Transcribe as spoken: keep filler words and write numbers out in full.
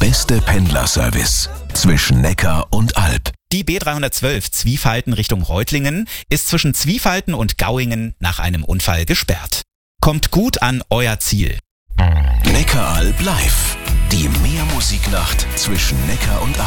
beste Pendlerservice zwischen Neckar und Alb. Die B dreihundertzwölf Zwiefalten Richtung Reutlingen ist zwischen Zwiefalten und Gauingen nach einem Unfall gesperrt. Kommt gut an euer Ziel. Neckaralb live. Die Mehrmusiknacht zwischen Neckar und Alb.